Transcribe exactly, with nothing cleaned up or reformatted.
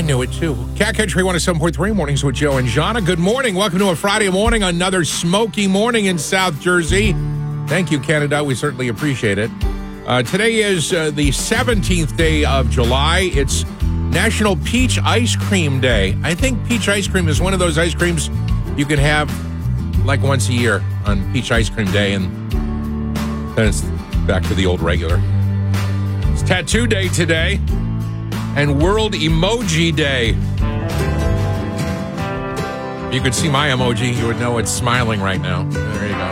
I knew it too. Cat Country one oh seven point three mornings with Joe and Jana. Good morning. Welcome to a Friday morning, another smoky morning in South Jersey. Thank you, Canada. We certainly appreciate it. Uh, today is uh, the seventeenth day of July. It's National Peach Ice Cream Day. I think peach ice cream is one of those ice creams you can have like once a year on Peach Ice Cream Day, and then it's back to the old regular. It's Tattoo Day today and World Emoji Day. If you could see my emoji, you would know it's smiling right now. There you go.